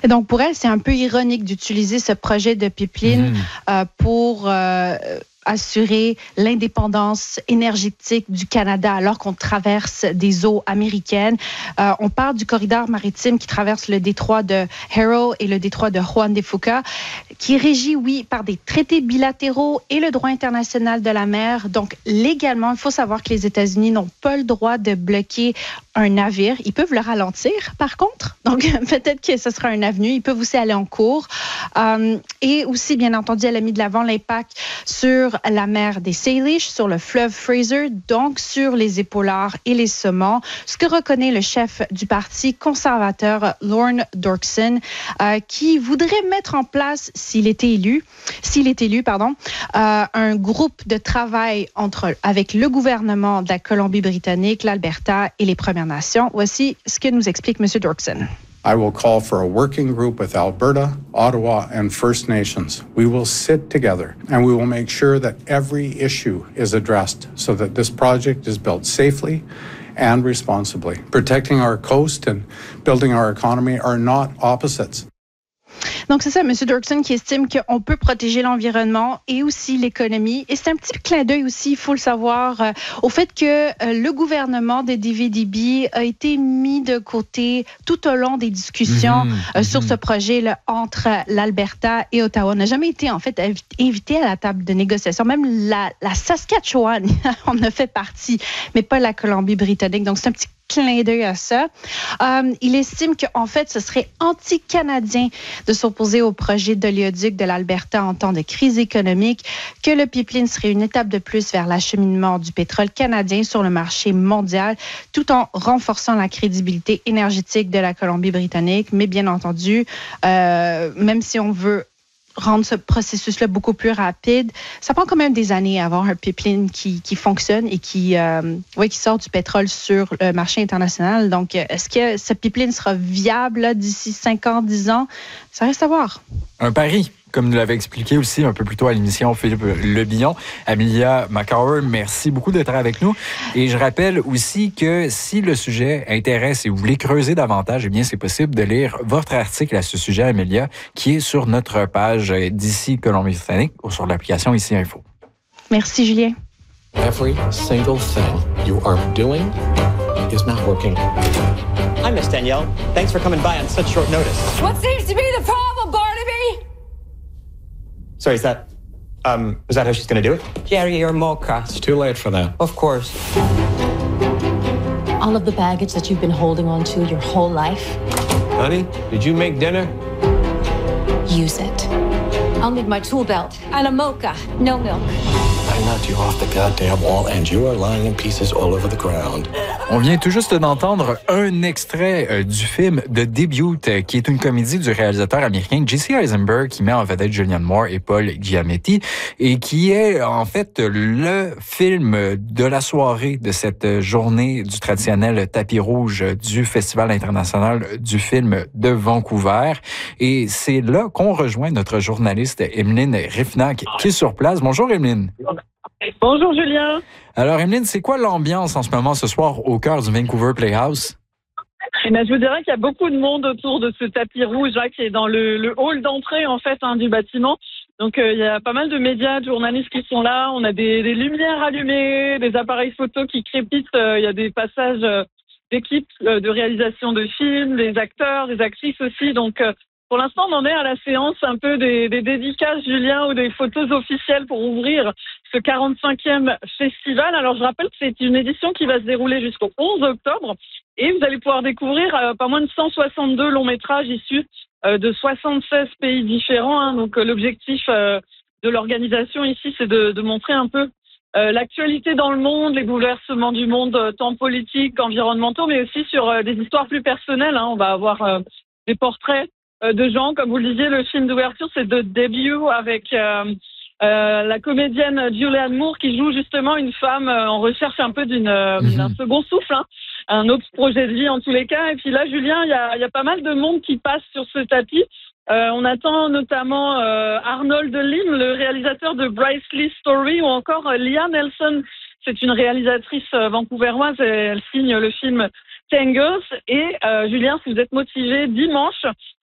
Et donc, pour elle, c'est un peu ironique d'utiliser ce projet de pipeline pour assurer l'indépendance énergétique du Canada alors qu'on traverse des eaux américaines. On parle du corridor maritime qui traverse le détroit de Haro et le détroit de Juan de Fuca, qui est régi, oui, par des traités bilatéraux et le droit international de la mer. Donc, légalement, il faut savoir que les États-Unis n'ont pas le droit de bloquer un navire. Ils peuvent le ralentir, par contre. Donc, peut-être que ce sera un avenue. Ils peuvent aussi aller en cours. Et aussi, bien entendu, elle a mis de l'avant l'impact sur la mer des Salish, sur le fleuve Fraser, donc sur les épaulards et les saumons, ce que reconnaît le chef du Parti conservateur, Lorne Dorkson, qui voudrait mettre en place, s'il est élu, un groupe de travail avec le gouvernement de la Colombie-Britannique, l'Alberta et les Premières Nations. Voici ce que nous explique M. Dorkson. I will call for a working group with Alberta, Ottawa, and First Nations. We will sit together and we will make sure that every issue is addressed so that this project is built safely and responsibly. Protecting our coast and building our economy are not opposites. Donc, c'est ça, M. Dorkson qui estime qu'on peut protéger l'environnement et aussi l'économie. Et c'est un petit clin d'œil aussi, il faut le savoir, au fait que le gouvernement de DVDB a été mis de côté tout au long des discussions sur ce projet là, entre l'Alberta et Ottawa. On n'a jamais été, en fait, invité à la table de négociation. Même la Saskatchewan en a fait partie, mais pas la Colombie-Britannique. Donc, c'est un petit clin d'œil à ça. Il estime qu'en fait, ce serait anti-canadien de s'opposer au projet d'oléoduc de l'Alberta en temps de crise économique, que le pipeline serait une étape de plus vers l'acheminement du pétrole canadien sur le marché mondial, tout en renforçant la crédibilité énergétique de la Colombie-Britannique. Mais bien entendu, même si on veut rendre ce processus-là beaucoup plus rapide, ça prend quand même des années à avoir un pipeline qui fonctionne et qui sort du pétrole sur le marché international. Donc, est-ce que ce pipeline sera viable là, d'ici 5 ans, 10 ans? Ça reste à voir. Un pari, comme nous l'avait expliqué aussi un peu plus tôt à l'émission Philippe Lebillon. Amelia McCower, merci beaucoup d'être avec nous. Et je rappelle aussi que si le sujet intéresse et vous voulez creuser davantage, eh bien, c'est possible de lire votre article à ce sujet, Amelia, qui est sur notre page d'ici Colombie-Britannique ou sur l'application Ici Info. Merci, Julien. Every single thing you are doing is not working. Hi, Miss Danielle. Thanks for coming by on such short notice. What seems to be the problem, Barnaby? Sorry, is that how she's going to do it? Jerry or Mocha? It's too late for that. Of course. All of the baggage that you've been holding on to your whole life. Honey, did you make dinner? Use it. I'll need my tool belt and a Mocha. No milk. I knocked you off the goddamn wall and you are lying in pieces all over the ground. On vient tout juste d'entendre un extrait du film The Debut, qui est une comédie du réalisateur américain Jesse Eisenberg, qui met en vedette Julianne Moore et Paul Giamatti, et qui est en fait le film de la soirée de cette journée du traditionnel tapis rouge du Festival international du film de Vancouver. Et c'est là qu'on rejoint notre journaliste Emeline Riffnac, qui est sur place. Bonjour Emeline. Bonjour Julien. Alors Emeline, c'est quoi l'ambiance en ce moment ce soir au cœur du Vancouver Playhouse? Je vous dirais qu'il y a beaucoup de monde autour de ce tapis rouge là, qui est dans le hall d'entrée en fait du bâtiment. Donc il y a pas mal de médias, de journalistes qui sont là. On a des lumières allumées, des appareils photo qui crépitent. Il y a des passages d'équipes de réalisation de films, des acteurs, des actrices aussi. Donc pour l'instant, on en est à la séance un peu des dédicaces, Julien, ou des photos officielles pour ouvrir ce 45e festival. Alors, je rappelle que c'est une édition qui va se dérouler jusqu'au 11 octobre et vous allez pouvoir découvrir pas moins de 162 longs métrages issus de 76 pays différents. Donc, l'objectif de l'organisation ici, c'est de montrer un peu l'actualité dans le monde, les bouleversements du monde, tant politiques qu'environnementaux, mais aussi sur des histoires plus personnelles. On va avoir des portraits de gens, comme vous le disiez, le film d'ouverture, c'est The Debut avec la comédienne Julianne Moore qui joue justement une femme en recherche un peu d'un second souffle, un autre projet de vie en tous les cas. Et puis là, Julien, il y a pas mal de monde qui passe sur ce tapis. On attend notamment Arnold Lim, le réalisateur de Bryce Lee Story, ou encore Leah Nelson. C'est une réalisatrice vancouveroise et elle signe le film Tangles. Et Julien, si vous êtes motivé, dimanche,